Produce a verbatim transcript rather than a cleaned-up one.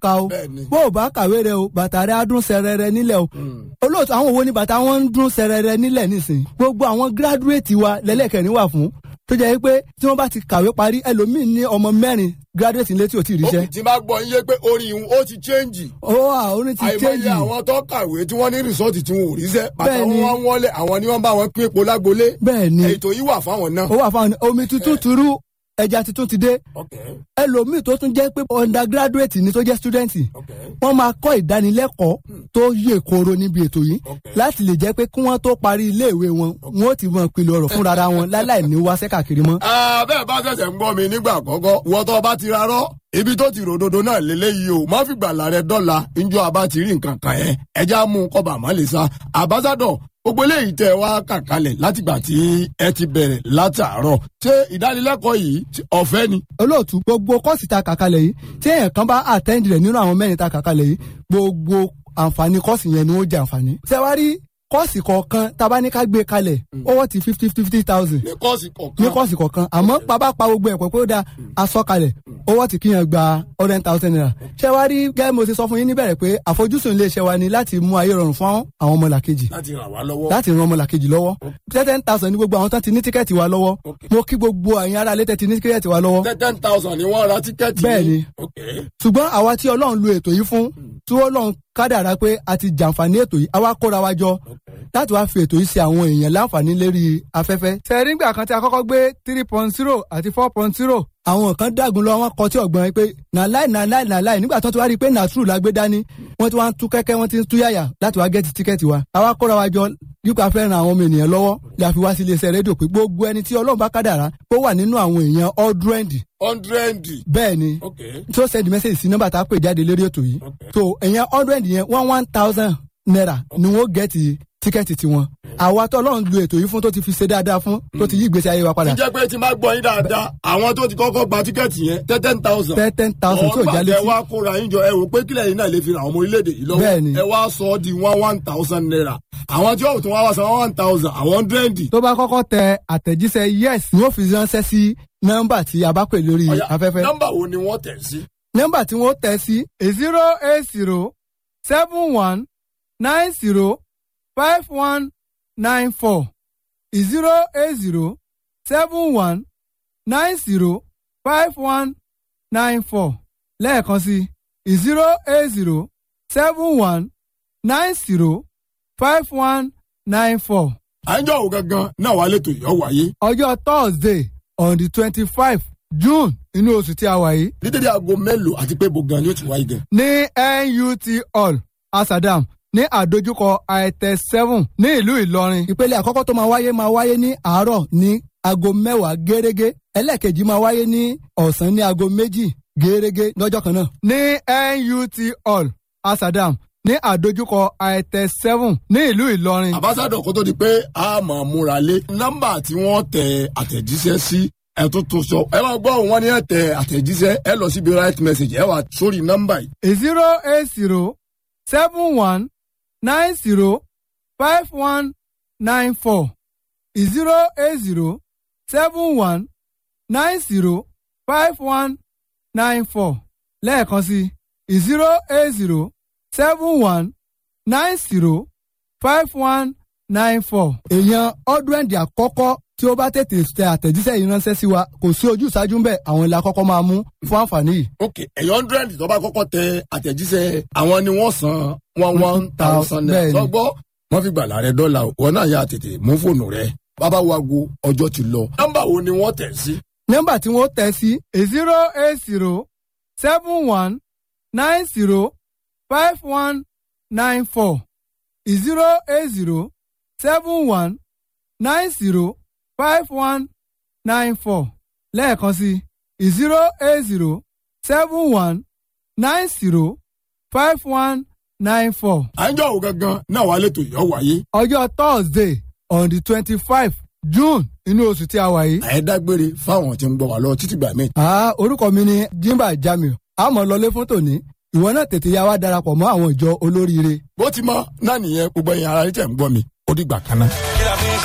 ka o bó o bá kàwé rẹ o bàtà rẹ á dún sẹrẹrẹ nílẹ̀ o olóòtú àwọn wo ni bàtà wọn ń dún sẹrẹrẹ nílẹ̀ nísìnyí gbogbo àwọn gírádúrétì wa lẹ́lẹ́kẹ̀rin wà fún tó jẹ́ pé tí wọ́n bá ti kàwé parí ẹlòmíín ní ọmọ mẹ́rin gírádúrétì létí ò tí ì ríṣẹ́. ó ti máa gbọ́ iye pé orin ìhun ó ti chẹ́ǹjì. ó wà orin ti chẹ́ǹjì. àìmọye àwọn tó kàwé tí wọ́n ní rìsọ́ọ̀tì tí wọn ò ríṣẹ́ bàtà wọn wá wọlé àwọn ni wọ́n bá wọn pín epo lágbolé. bẹ́ẹ̀ni ètò yìí wà fáwọn náà. ó wà fáwọn omi tuntun turu ẹja tuntun ti dé ẹlòmíì tó tún jẹ́ pé undergraduate ni tó jẹ́ student wọ́n máa kọ́ ìdánilẹ́kọ̀ọ́ tó yè kooro níbi ètò yìí láti lè jẹ́ pé kí wọ́n tó parí iléèwé wọn wọn ó ti mọ ìpìlẹ̀ ọ̀rọ̀ fúnra ra wọn láláì ní wáṣẹ́ káàkiri mọ́. bẹ́ẹ̀ bá ṣẹ̀ṣẹ̀ ń gbọ́ mi nígbà àkọ́kọ́ wọ́n tó bá ti rárọ́ ibi tó ti ròdodo náà lélẹ́yìí o má fi gbàlà rẹ dọ́là njọ́ abá ti rí nǹkan kan yẹn ẹja mú kọ́ba má lè sa àbáṣádọ̀ gbogbo eléyìí tẹ wá kàkálẹ̀ látìgbà tí ẹ ti bẹ̀rẹ̀ látàárọ̀ ṣé ìdánilẹ́kọ̀ọ́ yìí ọ̀fẹ́ ni. olóòtú gbogbo kọ́ọ̀sì ta kàkálẹ̀ yìí tí èèyàn kan bá àtẹ́ǹdì rẹ̀ nínú àwọn mẹ́rin ta kàkálẹ̀ yìí gbogbo àǹfààní kọ́ọ̀sì yẹn ni ó jẹ àǹfààní. ṣé wàá rí kọ́ọ̀sì kọ̀ọ̀kan tábà ní ká gbé kalẹ̀ owó ti fifty fifty thousand. ní kọ́ọ̀sì kọ̀ọ̀kan ní kọ́ọ̀sì kọ̀ọ̀kan àmọ́ bàbá pa gbogbo ẹ̀pọ̀ pé ó da aṣọ kalẹ̀ owó ti kíyàn gba hundred thousand naira. ṣé wàá rí gẹ́gẹ́ mo ti sọ fún yín níbẹ̀rẹ̀ pé àfojúsùn iléeṣẹ́ wa ni láti mú ayé rọrùn fún àwọn ọmọlàkejì. láti ràn wá lọ́wọ́. láti ràn ọmọlàkejì lọ́wọ́. ten thousand ní gbogbo àwọn tó ti ní tíkẹ́ẹ̀tì wa lọ́wọ́. mo kí gbogbo àyìn ará ilé tẹ́ ti ní tíkẹ́ẹ̀tì wa lọ́wọ́. ten thousand ni wọ́n ra tíkẹ́ẹ̀tì. bẹ́ẹ̀ni ṣùgbọ́n àwa tí Ọlọ́run lu ètò yìí fún tí Ọlọ́run kádàrá pé a ti jàǹfààní ètò yìí àwa kóra wa jọ láti wá fi ètò yìí ṣe àwọn èèyàn láǹfààní lérí afẹ́fẹ́. sẹ́ẹ̀rí ńgbà kan tí a kọ́kọ́ gbé three point zero àti four point zero àwọn kan dàgùn lọ wọn kọ tí ọgbọ́n pé nà láì nà láì nà láì nígbà tó ti wá rí i pé nà true la gbé dání wọ́n ti wá ń tú kẹ́kẹ́ wọ́n ti ń tú yàyà láti wá gẹ́tì tíkẹ́ẹ̀tì wa. àwa kóra wa jọ nípa fẹ́ ran àwọn ọmọ ènìyàn lọ́wọ́ la fi wá sí iléeṣẹ́ rédíò pé gbogbo ẹni tí Ọlọ́run bá kádàrá ó wà nínú àwọn èèyàn ọdúrẹ́ǹdì. ọdúrẹ́ǹdì. bẹ́ẹ̀ ni tó send message sí nọ́mbà tá a pè jáde lórí ètò yìí. tó èèyàn ọdúrẹ́ǹdì yẹn one one thousand naira ni wọ́n gẹ́tì tíkẹ́ẹ̀tì tiwọn. àwa tó Ọlọ́run lu ètò yìí fún tó ti fi ṣe dáadáa fún tó ti yí ìgbésí ayé wa padà. ǹjẹ́ pé tí máa gbọ́ yín dáadáa àwọn tó ti kọ́kọ́ gba tíkẹ́ẹ̀tì yẹn ten ten thousand. ten ten thousand tí ò já létí. ẹ wá kóra yín jọ ẹ wò pé kílẹ̀ yìí náà lè fi ràn àwọn ọmọ orílẹ̀-èdè yìí lọ́wọ́. bẹ́ẹ̀ni ẹ wá sọ ọ́ di one one thousand naira. àwọn tí yóò tún wá wá san one thousand àwọn hundred. tó bá kọ́kọ́ tẹ àtẹ̀jíṣẹ́ yes ni ó fi ránṣẹ́ sí nọ́mbà tí a bá pè lórí afẹ́fẹ́. nọ́mbà wo ni wọ́n tẹ̀ sí. nọ́mbà tí wọ́n tẹ̀ sí zero eight zero seven one nine zero five one nine four zero eight zero seven one nine zero five one nine four lẹ́ẹ̀kan sí zero eight zero seven one nine zero five one nine four. àjọ òun gangan náà wà lẹ́tọ̀ yọ̀ wáyé. ọjọ́ Thursday on the twenty-five June inú oṣù tí a wà yìí. ní dédé aago mélòó àti pé bo gan ni ó ti wáyé gan. ní N U T Hall Asadam ní àdójúkọ àìtẹ seven ní ìlú Ìlọrin. ìpele àkọ́kọ́ tó máa wáyé máa wáyé ní àárọ̀ ní aago mẹ́wàá gẹ́rẹ́gẹ́ ẹlẹ́ẹ̀kejì máa wáyé ní ọ̀sán ní aago méjì gẹ́rẹ́gẹ́ lọ́jọ́ kan náà. ní N U T Hall Asadam ní àdójúkọ àìtẹ seven ní ìlú Ìlọrin. àbáṣádọ̀ kó tó di pé a máa múra lé nọ́mbà tí wọ́n tẹ àtẹ̀jíṣẹ́ sí ẹ tó tó sọ ẹ máa gbọ́ wọn ní ẹ tẹ àtẹ̀jíṣẹ́ ẹ lọ síbi right message ẹ wà sórí nọ́mbà yìí. zero eight zero seven one nine zero five one nine four zero eight zero seven one nine zero five one nine four lẹ́ẹ̀kan sí zero eight zero seven one nine zero five one nine four. èèyàn ọdúnrẹ́ǹdì àkọ́kọ́ tí ó bá tètè tẹ àtẹ̀jíṣẹ́ yìí ránṣẹ́ sí wa kò sí ojú ìṣáájú ń bẹ̀ àwọn ilé àkọ́kọ́ máa mú fún àǹfààní yìí. ok ẹ̀yọ́ hundred tó bá kọ́kọ́ tẹ àtẹ̀jíṣẹ́ àwọn ni wọ́n san one one thousand naira sọgbọ́ wọ́n fi gbàlà rẹ dọ́là wọn náà yà tètè mú fóònù rẹ bàbá wa go ọjọ́ ti lọ. nọ́mbà wo ni wọ́n tẹ̀ sí. nọ́mbà tí wọ́n tẹ̀ sí zero eight zero seven one nine zero five one nine four zero eight zero seven one nine zero five one nine four lẹ́ẹ̀kan sí zero eight zero seven one nine zero five one nine four. àjọ òun gangan náà wà lẹ́tọ̀ yọ̀ wáyé. ọjọ́ Thursday on the twenty-five June inú oṣù tí a wà yìí. àyẹ̀dágbére fáwọn tí ń gbọ́ wá lọ títí gbà mí. ah orúkọ mi ni Jimba Jamiu àmọ́ lọlé fún tòní ìwọ náà tètè yá wa darapọ̀ mọ́ àwọn ìjọ olóríire. bó ti mọ náà nìyẹn gbogbo ẹ̀yin ará yìí tẹ̀ ń gbọ́ mi ó dìgbà kan náà.